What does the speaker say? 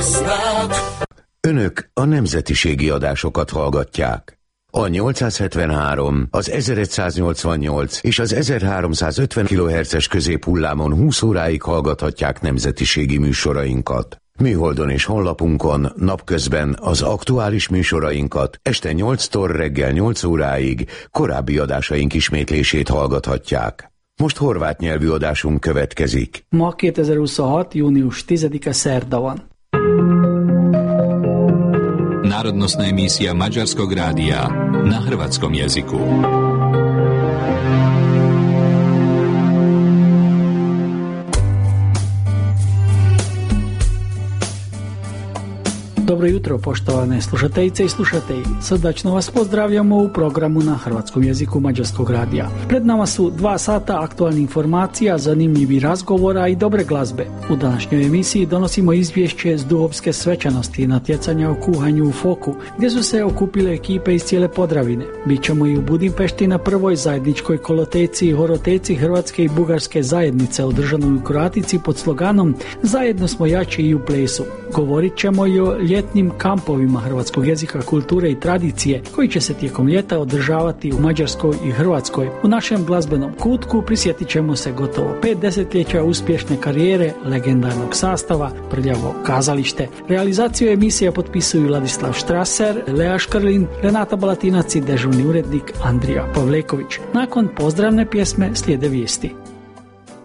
Önök a nemzetiségi adásokat hallgatják. A 873, az 1188 és az 1350 kHz-es középhullámon 20 óráig hallgathatják nemzetiségi műsorainkat. Műholdon és honlapunkon napközben az aktuális műsorainkat, este 8-tól reggel 8 óráig korábbi adásaink ismétlését hallgathatják. Most horvát nyelvű adásunk következik. Ma 2026. június 10-e szerda van. Národnostná emisija Mađarskog radija na hrvatskom jeziku. Dobro jutro, poštovane slušateljice i slušatelji. Srdačno vas pozdravljamo u programu na hrvatskom jeziku Mađarskog radija. Pred nama su 2 sata aktualnih informacija, zanimljivih razgovora i dobre glazbe. U današnjoj emisiji donosimo izvješće s duhovske svečanosti natjecanja o kuhanju u Foku, gdje su se okupile ekipe iz cijele Podravine. Bićemo i u Budimpešti na prvoj zajedničkoj koloteci i horoteci Hrvatske i Bugarske zajednice održanoj u Kroatici pod sloganom Zajedno smo jači i u plesu. Govorit ćemo i o ljetnim kampovima hrvatskog jezika, kulture i tradicije koji će se tijekom ljeta održavati u Mađarskoj i Hrvatskoj. U našem glazbenom kutku prisjetit ćemo se gotovo 5 desetljeća uspješne karijere, legendarnog sastava, prljavo kazalište. Realizaciju emisija potpisuju Ladislav Štraser, Lea Škrlin, Renata Balatinac i dežurni urednik Andrija Pavleković. Nakon pozdravne pjesme slijede vijesti.